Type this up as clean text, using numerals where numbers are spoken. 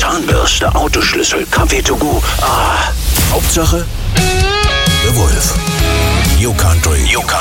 Zahnbürste, Autoschlüssel, Kaffee to go. Hauptsache The Wolf. You Country.